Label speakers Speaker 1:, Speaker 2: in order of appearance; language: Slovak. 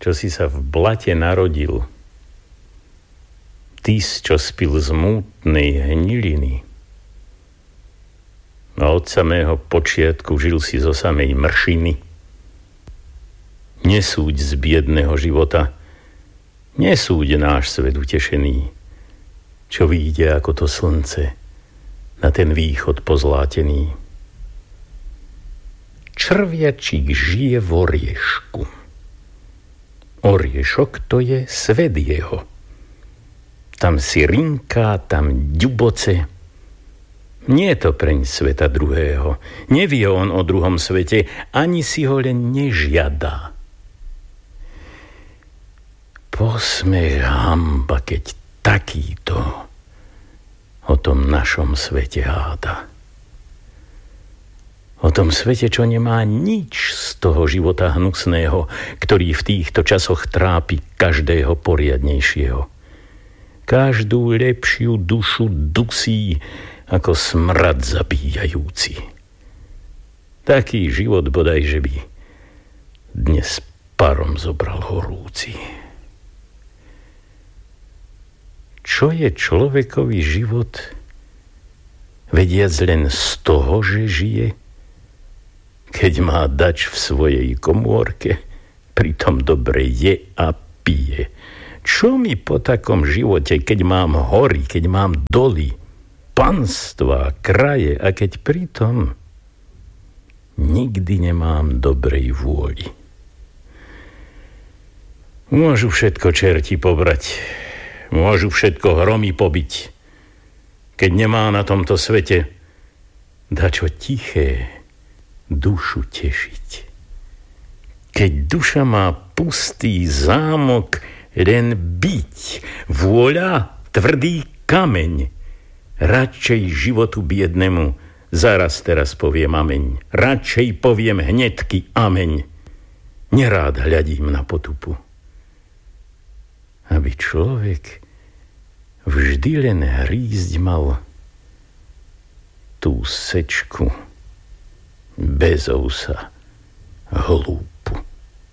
Speaker 1: čo si sa v blate narodil, ty, čo spil z mútnej hniliny, a od samého počiatku žil si zo samej mršiny, nesúď z biedného života, nesúď náš svet utešený, čo vyjde ako to slnce na ten východ pozlátený. Červiačík žije v oriešku. Oriešok to je svet jeho. Tam si rinká, tam ďuboce. Nie je to preň sveta druhého. Nevie on o druhom svete, ani si ho len nežiadá. Posmech hamba, keď takýto o tom našom svete háda. O tom svete, čo nemá nič z toho života hnusného, ktorý v týchto časoch trápi každého poriadnejšieho. Každú lepšiu dušu dusí ako smrad zabíjajúci. Taký život bodaj, že by dnes parom zobral horúci. Čo je človekový život, vediac len z toho, že žije, keď má dač v svojej komórke, pritom dobre je a pije. Čo mi po takom živote, keď mám hory, keď mám doly, panstva, kraje, a keď pritom nikdy nemám dobrej vôli. Môžu všetko čerti pobrať, môžu všetko hromy pobiť, keď nemá na tomto svete dačo tiché dušu tešiť. Keď duša má pustý zámok len byť, vôľa tvrdý kameň, radšej životu biednemu zaraz teraz poviem ameň. Radšej poviem hnedky ameň. Nerád hľadím na potupu. Aby človek vždy len hrízť mal tú sečku bez ousa hlúpu.